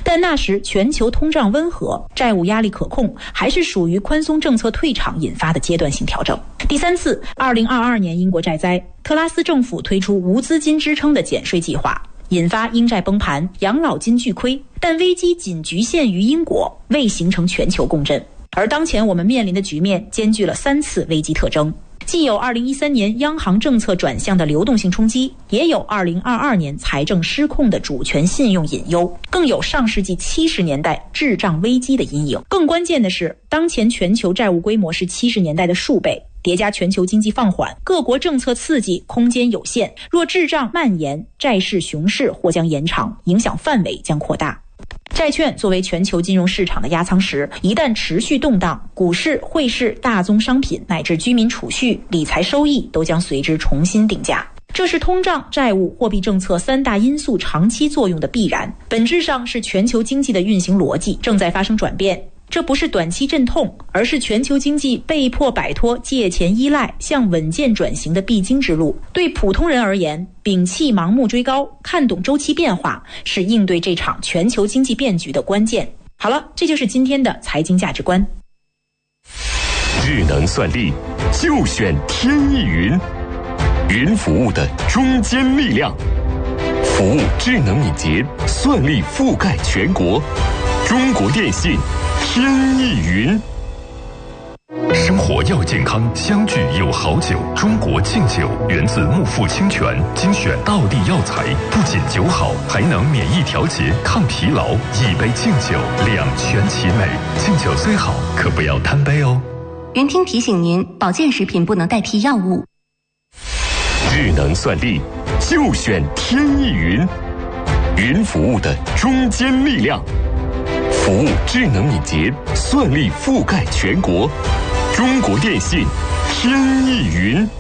但那时全球通胀温和，债务压力可控，还是属于宽松政策退场引发的阶段性调整。第三次2022年英国债灾，特拉斯政府推出无资金支撑的减税计划，引发英债崩盘，养老金巨亏，但危机仅局限于英国，未形成全球共振。而当前我们面临的局面兼具了3次危机特征，既有2013年央行政策转向的流动性冲击，也有2022年财政失控的主权信用隐忧，更有上世纪70年代滞胀危机的阴影。更关键的是，当前全球债务规模是70年代的数倍，叠加全球经济放缓，各国政策刺激空间有限，若滞胀蔓延，债市熊市或将延长，影响范围将扩大。债券作为全球金融市场的压舱石，一旦持续动荡，股市、汇市、大宗商品乃至居民储蓄、理财收益都将随之重新定价。这是通胀、债务、货币政策3大因素长期作用的必然，本质上是全球经济的运行逻辑正在发生转变。这不是短期阵痛，而是全球经济被迫摆脱借钱依赖向稳健转型的必经之路。对普通人而言，摒弃盲目追高，看懂周期变化，是应对这场全球经济变局的关键。好了，这就是今天的财经价值观。 智能算力就选天翼云，云服务的中坚力量，服务智能敏捷，算力覆盖全国。中国电信天翼云。 生活要健康，相聚有好酒。中国敬酒源自木富清泉，精选道地药材，不仅酒好，还能免疫调节、抗疲劳。一杯敬酒，两全其美。敬酒虽好，可不要贪杯哦。 云听提醒您，保健食品不能代替药物。 智能算力就选天翼云，云服务的中坚力量，服务智能敏捷，算力覆盖全国。中国电信天翼云。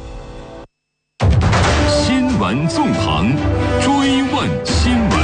新闻纵横，追问新闻。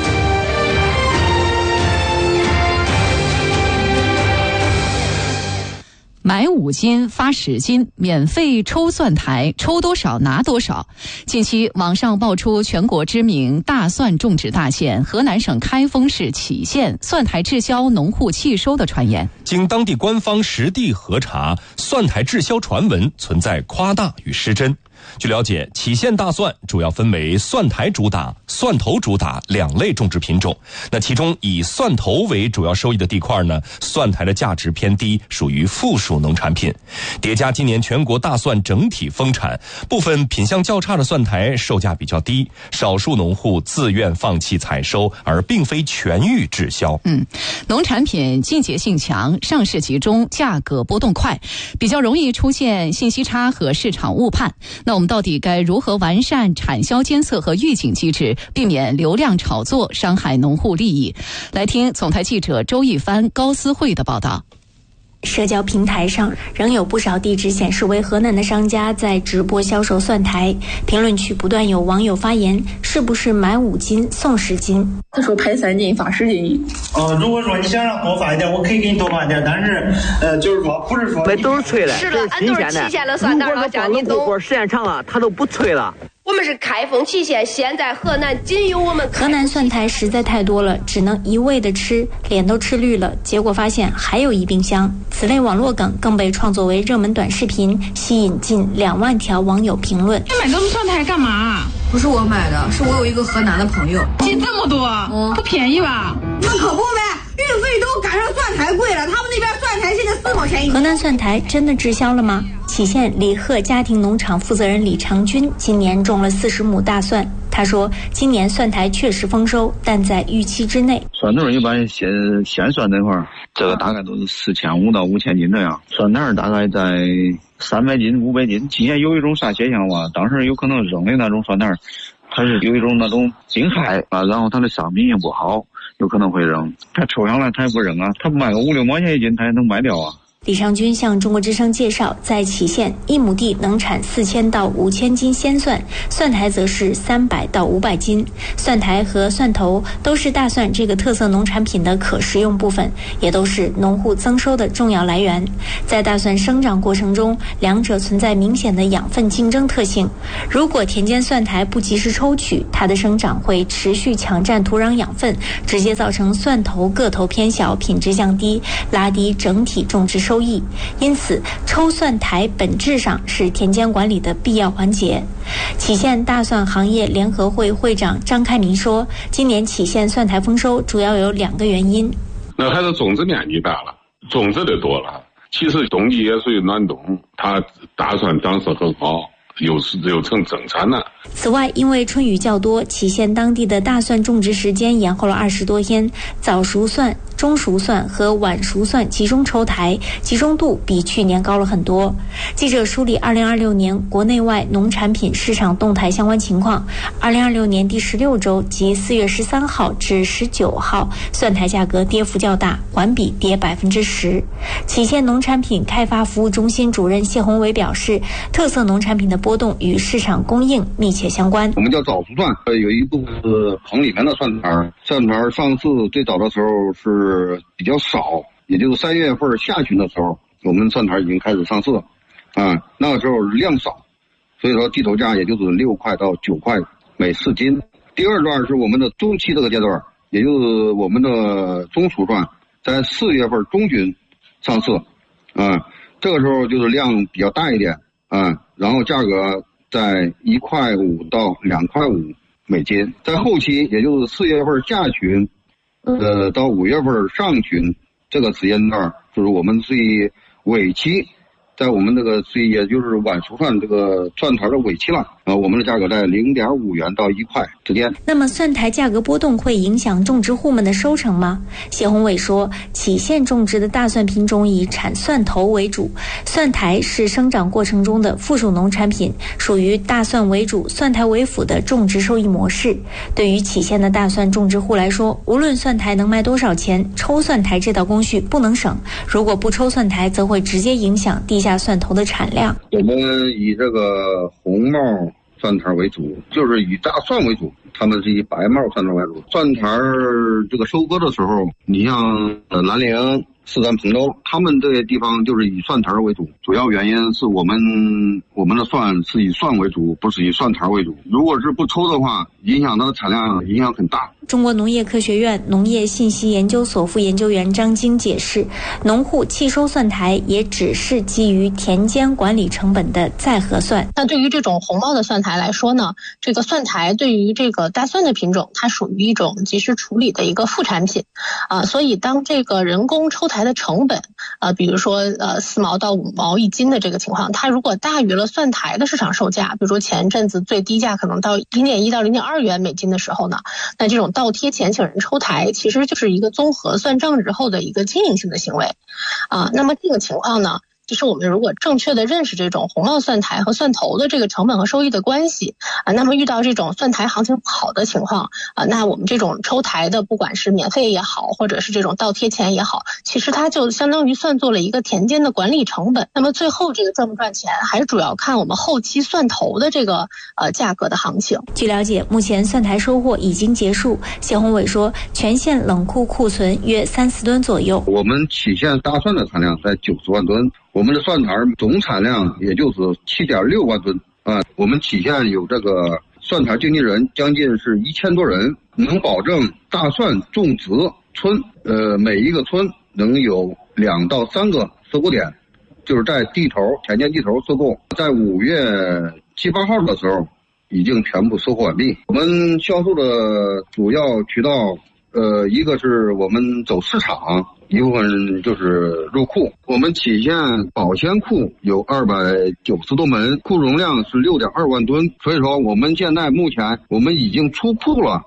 买5斤发10斤，免费抽蒜苔，抽多少拿多少。近期网上爆出全国知名大蒜种植大县河南省开封市杞县蒜苔滞销、农户弃收的传言。 经当地官方实地核查，蒜苔滞销传闻存在夸大与失真。据了解，杞县大蒜主要分为蒜苔主打、蒜头主打2类种植品种。那其中以蒜头为主要收益的地块呢，蒜苔的价值偏低，属于附属农产品。叠加今年全国大蒜整体丰产，部分品相较差的蒜苔售价比较低，少数农户自愿放弃采收，而并非全域滞销。 农产品季节性强，上市集中，价格波动快，比较容易出现信息差和市场误判。那我们到底该如何完善产销监测和预警机制，避免流量炒作伤害农户利益？来听总台记者周一帆、高思慧的报道。 社交平台上仍有不少地址显示为河南的商家在直播销售蒜苔，评论区不断有网友发言，是不是买5斤送10斤？ 他说拍3斤发10斤。 如果说你想让多发一点，我可以给你多发一点，但是就是说不是说这都是催的， 是的，俺都是期限的蒜苔，老姜你懂。 时间长了，他都不催了。 我们是开封期限，现在河南仅有我们。 河南蒜苔实在太多了，只能一味的吃，脸都吃绿了。结果发现还有一冰箱。此类网络梗更被创作为热门短视频，吸引近2万条网友评论。 你买这么蒜苔干嘛？ 不是我买的，是我有一个河南的朋友寄这么多，不便宜吧？ 那可不呗，运费都赶上蒜苔贵了，他们那边蒜苔现在4毛钱一斤。 河南蒜苔真的滞销了吗？杞县李贺家庭农场负责人李长军今年种了40亩大蒜，他说今年蒜苔确实丰收，但在预期之内。 蒜头一般鲜蒜那会儿，这个大概都是4500到5000斤这样，蒜苔大概在300斤、500斤。今年有一种啥现象吧，当时有可能扔的那种蒜苔，它是有一种那种病害啊，然后它的商品也不好，有可能会扔。它抽上来它也不扔啊，它卖个5-6毛钱一斤，它也能卖掉啊。 李尚军向中国之声介绍，在杞县1亩地能产4000到5000斤鲜蒜，蒜苔则是300到500斤。蒜苔和蒜头都是大蒜这个特色农产品的可食用部分，也都是农户增收的重要来源。在大蒜生长过程中，两者存在明显的养分竞争特性。如果田间蒜苔不及时抽取，它的生长会持续抢占土壤养分，直接造成蒜头个头偏小，品质降低，拉低整体种植收益。因此，抽蒜苔本质上是田间管理的必要环节。杞县大蒜行业联合会会长张开明说，今年杞县蒜苔丰收主要有2个原因。 那还是种植面积大了，种植的多了。其实冬季也属于暖冬，它大蒜长势很好，又成正产了。 此外，因为春雨较多，杞县当地的大蒜种植时间延后了20多天，早熟蒜、中熟蒜和晚熟蒜集中抽苔，集中度比去年高了很多。记者梳理2026年国内外农产品市场动态相关情况，2026年第16周即4月13号至19号，蒜苔价格跌幅较大，环比跌10%。杞县农产品开发服务中心主任谢宏伟表示，特色农产品的波动与市场供应密切相关。 我们叫早熟蒜，有一部分是棚里面的蒜苔，蒜苔上市最早的时候是比较少，也就是3月份下旬的时候，我们蒜苔已经开始上市了，那个时候量少，所以说地头价也就是6块到9块每4斤。第二段是我们的中期这个阶段，也就是我们的中熟蒜，在4月份中旬上市，这个时候就是量比较大一点，然后价格在1块5到2块5每斤。在后期，也就是4月份下旬，到5月份上旬这个时间段，就是我们最尾期，在我们这个也就是晚熟蒜这个蒜苔的尾期了，我们的价格在0.5元到1块之间。 那么蒜苔价格波动会影响种植户们的收成吗？谢宏伟说，杞县种植的大蒜品种以产蒜头为主，蒜苔是生长过程中的附属农产品，属于大蒜为主、蒜苔为辅的种植收益模式。对于杞县的大蒜种植户来说，无论蒜苔能卖多少钱，抽蒜苔这道工序不能省。如果不抽蒜苔，则会直接影响地下蒜头的产量。 我们以这个红帽蒜苔为主，就是以大蒜为主，他们是以白帽蒜苔为主。蒜苔这个收割的时候，你像兰陵、四川彭州，他们这些地方就是以蒜苔为主，主要原因是我们的蒜是以蒜为主，不是以蒜苔为主。如果是不抽的话，影响它的产量影响很大。 中国农业科学院农业信息研究所副研究员张晶解释，农户弃收蒜苔也只是基于田间管理成本的再核算。 那对于这种红帽的蒜苔来说呢，这个蒜苔对于这个大蒜的品种，它属于一种及时处理的一个副产品所以当这个人工抽苔的成本比如说4毛到5毛1斤的这个情况，它如果大于了蒜苔的市场售价，比如说前阵子最低价可能到0.1到0.2元每斤的时候呢，那这种倒贴钱请人抽苔其实就是一个综合算账之后的一个经营性的行为那么这个情况呢，就是我们如果正确的认识这种红帽蒜苔和蒜头的这个成本和收益的关系那么遇到这种蒜苔行情不好的情况那我们这种抽苔的，不管是免费也好，或者是这种倒贴钱也好，其实它就相当于算作了一个田间的管理成本。那么最后这个赚不赚钱，还是主要看我们后期蒜头的这个价格的行情。 据了解，目前蒜苔收获已经结束。谢宏伟说，全县冷库库存约3-4吨左右。 我们杞县大蒜的产量在90万吨。我们的蒜苔总产量也就是7.6万吨我们杞县有这个蒜苔经纪人将近是1000多人，能保证大蒜种植村每一个村能有2到3个收购点，就是在田间地头收购，在5月7、8号的时候已经全部收购完毕。我们销售的主要渠道一个是我们走市场，一部分就是入库。我们杞县保鲜库有290多门，库容量是6.2万吨，所以说我们现在目前我们已经出库了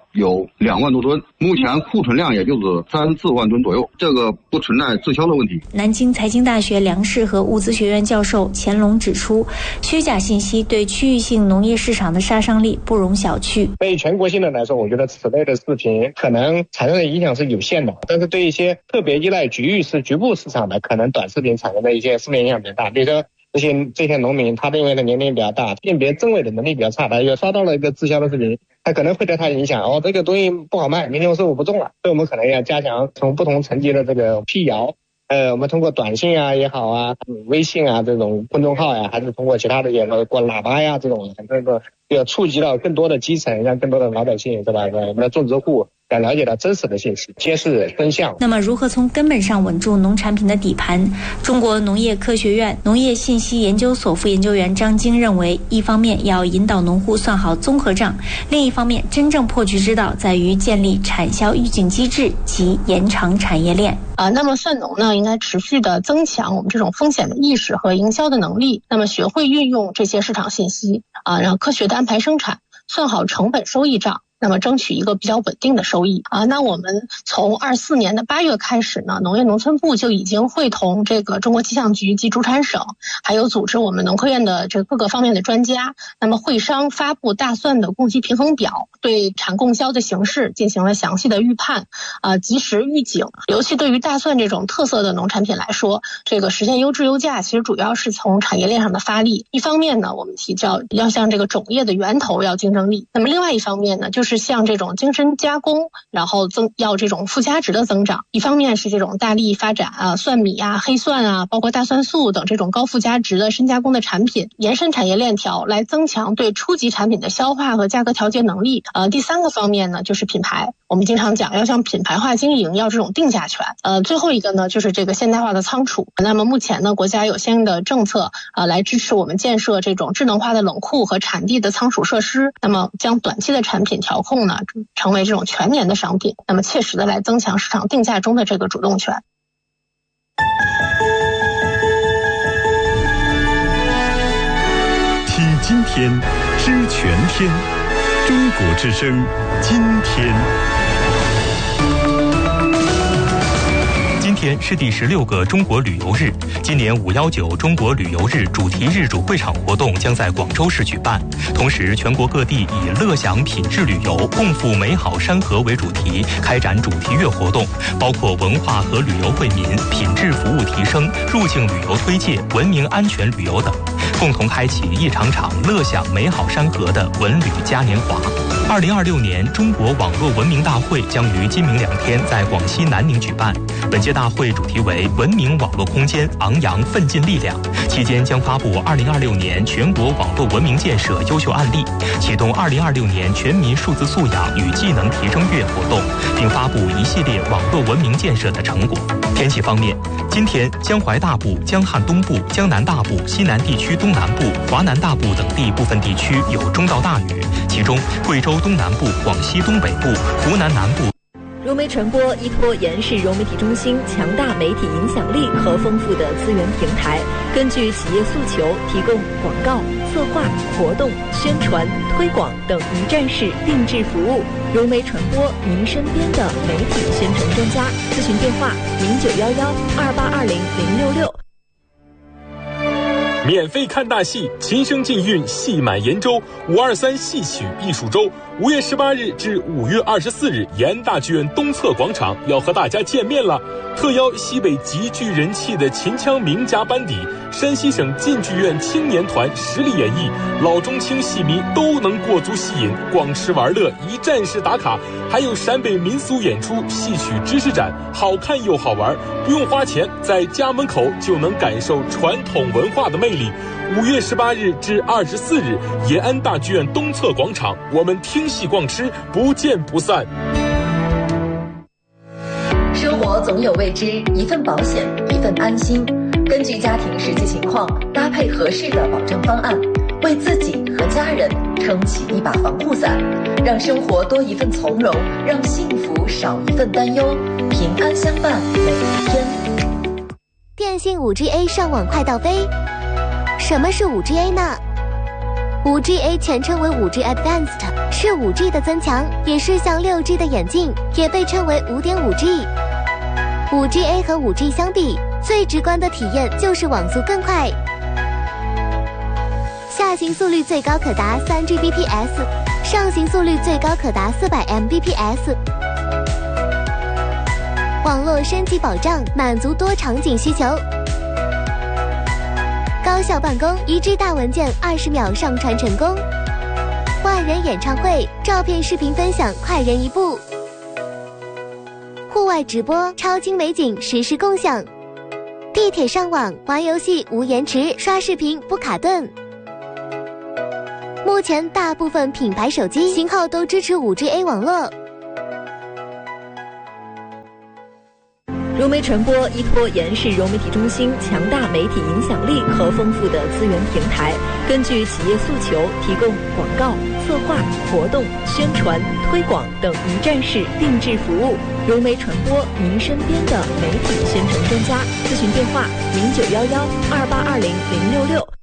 有2万多吨，目前库存量也就是3、4万吨左右，这个不存在滞销的问题。 南京财经大学粮食和物资学院教授钱龙指出，虚假信息对区域性农业市场的杀伤力不容小觑。 对全国性的来说，我觉得此类的视频可能产生的影响是有限的，但是对一些特别依赖局部市场的，可能短视频产生的一些负面影响比较大。比如说这些农民，他因为的年龄比较大，辨别真伪的能力比较差，他又刷到了一个滞销的视频，他可能会对他影响，这个东西不好卖，明天收入不动了。所以我们可能要加强从不同层级的这个辟谣。我们通过短信啊也好啊，微信啊这种公众号呀，还是通过其他的过喇叭呀这种，要触及到更多的基层，让更多的老百姓，对吧？我们的种植户要了解到真实的信息，揭示真相。 那么如何从根本上稳住农产品的底盘？中国农业科学院农业信息研究所副研究员张晶认为，一方面要引导农户算好综合账，另一方面真正破局之道在于建立产销预警机制及延长产业链。 那么算农呢，应该持续的增强我们这种风险的意识和营销的能力，那么学会运用这些市场信息然后科学的安排生产，算好成本收益账，那么争取一个比较稳定的收益那我们从24年的8月开始呢，农业农村部就已经会同这个中国气象局及主产省，还有组织我们农科院的这各个方面的专家，那么会商发布大蒜的供给平衡表，对产供销的形势进行了详细的预判及时预警。尤其对于大蒜这种特色的农产品来说，这个实现优质优价其实主要是从产业链上的发力。一方面呢，我们提到要向这个种业的源头要竞争力，那么另外一方面呢，就是像这种精深加工，然后要这种附加值的增长。一方面是这种大力发展蒜米黑蒜包括大蒜素等这种高附加值的深加工的产品，延伸产业链条来增强对初级产品的消化和价格调节能力。第三个方面呢，就是品牌。我们经常讲要向品牌化经营，要这种定价权。最后一个呢，就是这个现代化的仓储。那么目前呢，国家有相应的政策来支持我们建设这种智能化的冷库和产地的仓储设施，那么将短期的产品调控呢成为这种全年的商品，那么切实的来增强市场定价中的这个主动权。 听今天，知全天，中国之声，今天。 今天是第16个中国旅游日，今年519中国旅游日主题日主会场活动将在广州市举办。同时，全国各地以乐享品质旅游，共赴美好山河为主题，开展主题月活动，包括文化和旅游惠民、品质服务提升、入境旅游推介、文明安全旅游等，共同开启一场场乐享美好山河的文旅嘉年华。2026年中国网络文明大会将于今明2天在广西南宁举办。本届大会主题为文明网络空间昂扬奋进力量，期间将发布2026年全国网络文明建设优秀案例，启动2026年全民数字素养与技能提升月活动，并发布一系列网络文明建设的成果。天气方面，今天江淮大部、江汉东部、江南大部、西南地区东南部、华南大部等地部分地区有中到大雨，其中贵州东南部、广西东北部、湖南南部。 融媒传播依托延世融媒体中心强大媒体影响力和丰富的资源平台，根据企业诉求提供广告、策划、活动、宣传、推广等一站式定制服务。融媒传播，您身边的媒体宣传专家。咨询电话0911282066。 免费看大戏，琴声禁韵，戏满延州523戏曲艺术周，5月18日至5月24日，延安大剧院东侧广场要和大家见面了。特邀西北极具人气的秦腔名家班底，山西省晋剧院青年团实力演绎，老中青戏迷都能过足戏瘾，逛吃玩乐，一站式打卡，还有陕北民俗演出、戏曲知识展，好看又好玩，不用花钱，在家门口就能感受传统文化的魅力。5月18日至24日，延安大剧院东侧广场，我们听戏逛吃，不见不散。 生活总有未知，一份保险，一份安心。根据家庭实际情况，搭配合适的保障方案，为自己和家人撑起一把防护伞，让生活多一份从容，让幸福少一份担忧，平安相伴每一天。 电信 5G-A 上网快到飞。什么是 5G-A 呢？ 5G-A 全称为 5G Advanced， 是 5G 的增强，也是向 6G 的演进，也被称为 5.5G。5GA 和 5G 相比，最直观的体验就是网速更快，下行速率最高可达 3Gbps， 上行速率最高可达400 Mbps。网络升级保障，满足多场景需求。高效办公，1G 大文件20秒上传成功。万人演唱会，照片视频分享快人一步。户外直播，超清美景实时共享。地铁上网，玩游戏无延迟，刷视频不卡顿。目前大部分品牌手机型号都支持 5GA 网络。 融媒传播依托延世融媒体中心强大媒体影响力和丰富的资源平台，根据企业诉求提供广告、策划、活动、宣传、推广等一站式定制服务。融媒传播，您身边的媒体宣传专家。咨询电话：091128200666。